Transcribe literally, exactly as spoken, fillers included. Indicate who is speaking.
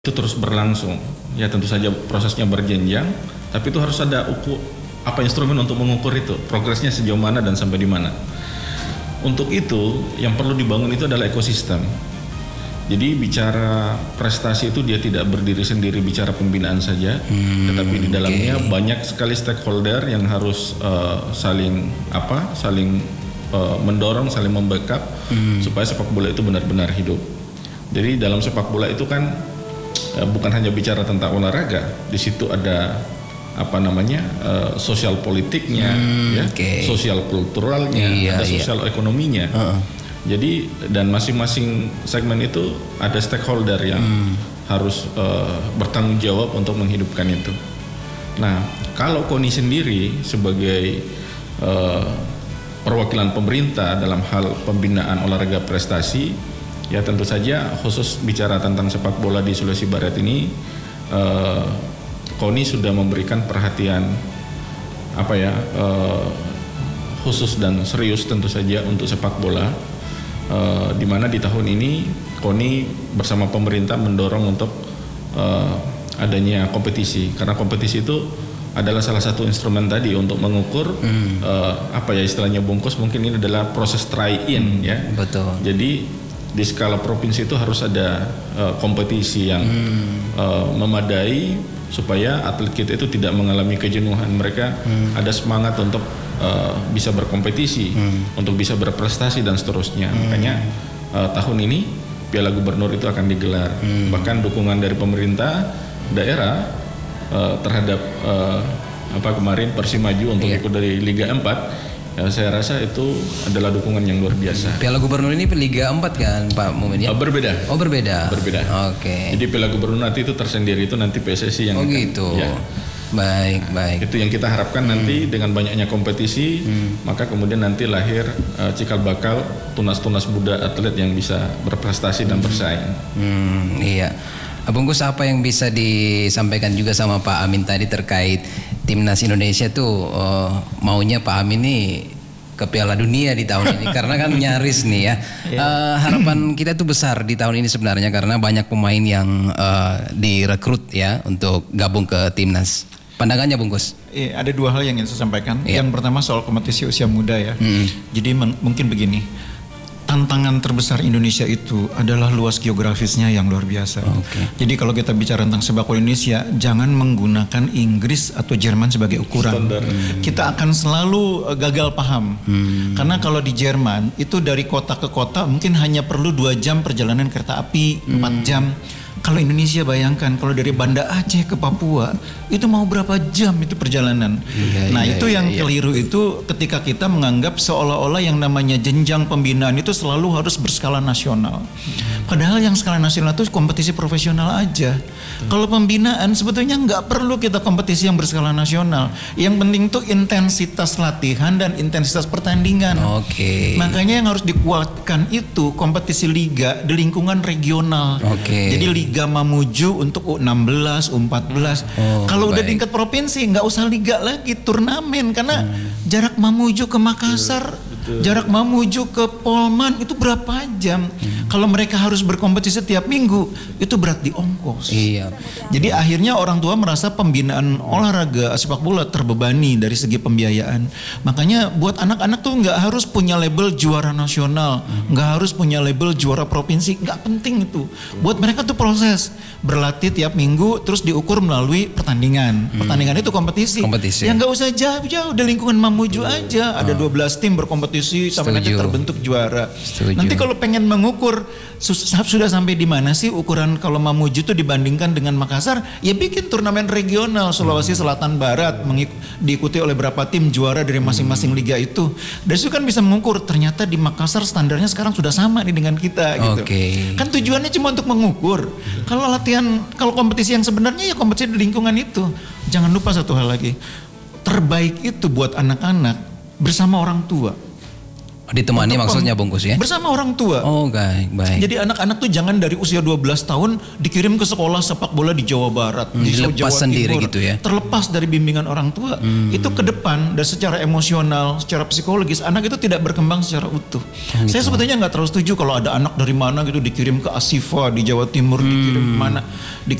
Speaker 1: itu terus berlangsung. Ya tentu saja prosesnya berjenjang, tapi itu harus ada ukur apa instrumen untuk mengukur itu progresnya sejauh mana dan sampai di mana. Untuk itu yang perlu dibangun itu adalah ekosistem. Jadi bicara prestasi itu dia tidak berdiri sendiri bicara pembinaan saja, hmm, tetapi di dalamnya okay. banyak sekali stakeholder yang harus uh, saling apa, saling uh, mendorong, saling membackup hmm. supaya sepak bola itu benar-benar hidup. Jadi dalam sepak bola itu kan uh, bukan hanya bicara tentang olahraga, di situ ada apa namanya uh, sosial politiknya, hmm, ya, okay. sosial kulturalnya, iya, ada sosial iya. ekonominya. Uh-uh. Jadi dan masing-masing segmen itu ada stakeholder yang hmm. harus uh, bertanggung jawab untuk menghidupkan itu. Nah, kalau KONI sendiri sebagai uh, perwakilan pemerintah dalam hal pembinaan olahraga prestasi, ya tentu saja khusus bicara tentang sepak bola di Sulawesi Barat ini, uh, KONI sudah memberikan perhatian apa ya uh, khusus dan serius tentu saja untuk sepak bola. Uh, di mana di tahun ini KONI bersama pemerintah mendorong untuk uh, adanya kompetisi, karena kompetisi itu adalah salah satu instrumen tadi untuk mengukur hmm. uh, apa ya istilahnya bungkus mungkin ini adalah proses try in hmm, ya. Betul. Jadi di skala provinsi itu harus ada uh, kompetisi yang hmm. uh, memadai supaya atlet kita itu tidak mengalami kejenuhan, mereka hmm. ada semangat untuk Uh, bisa berkompetisi, hmm. untuk bisa berprestasi dan seterusnya. Hmm. Makanya uh, tahun ini Piala Gubernur itu akan digelar. Hmm. Bahkan dukungan dari pemerintah daerah uh, terhadap uh, apa kemarin Persimaju untuk yeah. ikut dari Liga empat, ya, saya rasa itu adalah dukungan yang luar biasa.
Speaker 2: Piala Gubernur ini Liga empat kan Pak Mumin ya?
Speaker 1: Uh, berbeda.
Speaker 2: Oh berbeda.
Speaker 1: Berbeda.
Speaker 2: Oke. Okay.
Speaker 1: Jadi Piala Gubernur nanti itu tersendiri, itu nanti P S S I yang
Speaker 2: oh
Speaker 1: akan,
Speaker 2: gitu.
Speaker 1: Ya.
Speaker 2: Baik, baik.
Speaker 1: Itu yang kita harapkan hmm. nanti dengan banyaknya kompetisi, hmm. maka kemudian nanti lahir uh, cikal bakal tunas-tunas muda atlet yang bisa berprestasi dan bersaing.
Speaker 2: Hmm, iya. Bungkus, apa yang bisa disampaikan juga sama Pak Amin tadi terkait timnas Indonesia tuh uh, maunya Pak Amin nih ke Piala Dunia di tahun ini karena kan nyaris nih ya. Uh, harapan kita tuh besar di tahun ini sebenarnya karena banyak pemain yang uh, direkrut ya untuk gabung ke timnas. Pandangannya Bungkus?
Speaker 3: Iya, ada dua hal yang ingin saya sampaikan. Iya. Yang pertama soal kompetisi usia muda ya. Hmm. Jadi men- mungkin begini, tantangan terbesar Indonesia itu adalah luas geografisnya yang luar biasa. Oh, okay. Jadi kalau kita bicara tentang sepak bola Indonesia, jangan menggunakan Inggris atau Jerman sebagai ukuran. Hmm. Kita akan selalu gagal paham. Hmm. Karena kalau di Jerman itu dari kota ke kota mungkin hanya perlu dua jam perjalanan kereta api, hmm. empat jam. Kalau Indonesia bayangkan kalau dari Banda Aceh ke Papua itu mau berapa jam itu perjalanan. Iya, nah iya, itu iya, yang iya. keliru itu ketika kita menganggap seolah-olah yang namanya jenjang pembinaan itu selalu harus berskala nasional. Padahal yang skala nasional itu kompetisi profesional aja. Hmm. Kalau pembinaan sebetulnya nggak perlu kita kompetisi yang berskala nasional. Yang penting tuh intensitas latihan dan intensitas pertandingan. Oke. Okay. Makanya yang harus dikuatkan itu kompetisi liga di lingkungan regional. Oke. Okay. Jadi Liga Mamuju untuk U enam belas, U empat belas. Oh, kalau udah tingkat provinsi nggak usah liga lagi, turnamen karena hmm. jarak Mamuju ke Makassar, betul, betul. jarak Mamuju ke Polman itu berapa jam? Hmm. Kalau mereka harus berkompetisi setiap minggu, itu berat di ongkos. Iya. Jadi akhirnya orang tua merasa pembinaan olahraga sepak bola terbebani dari segi pembiayaan. Makanya buat anak-anak tuh nggak harus punya label juara nasional, nggak hmm. harus punya label juara provinsi, nggak penting itu. Buat mereka tuh proses berlatih tiap minggu terus diukur melalui pertandingan. Hmm. Pertandingan itu kompetisi. kompetisi. Yang nggak usah jauh-jauh di lingkungan Mamuju hmm. aja. Ada dua belas tim berkompetisi sampai nanti terbentuk juara. Setuju. Nanti kalau pengen mengukur sudah sampai di mana sih ukuran kalau Mamuju itu dibandingkan dengan Makassar, ya bikin turnamen regional Sulawesi Selatan Barat mengik- diikuti oleh berapa tim juara dari masing-masing liga itu. Dari situ kan bisa mengukur ternyata di Makassar standarnya sekarang sudah sama nih dengan kita gitu. Okay. Kan tujuannya cuma untuk mengukur. Kalau latihan, kalau kompetisi yang sebenarnya ya kompetisi di lingkungan itu. Jangan lupa satu hal lagi, terbaik itu buat anak-anak bersama orang tua.
Speaker 2: Ditemani
Speaker 3: Untuk
Speaker 2: maksudnya bungkus ya?
Speaker 3: Bersama orang tua.
Speaker 2: Oh baik, baik.
Speaker 3: Jadi anak-anak tuh jangan dari usia dua belas tahun dikirim ke sekolah sepak bola di Jawa Barat,
Speaker 2: Hmm,
Speaker 3: di Jawa
Speaker 2: dilepas sendiri
Speaker 3: Timur,
Speaker 2: gitu ya?
Speaker 3: terlepas dari bimbingan orang tua.
Speaker 2: Hmm.
Speaker 3: Itu ke depan dan secara emosional, secara psikologis anak itu tidak berkembang secara utuh. Saya
Speaker 2: gitu.
Speaker 3: sebetulnya nggak terlalu setuju kalau ada anak dari mana gitu dikirim ke Asifa di Jawa Timur, dikirim kemana.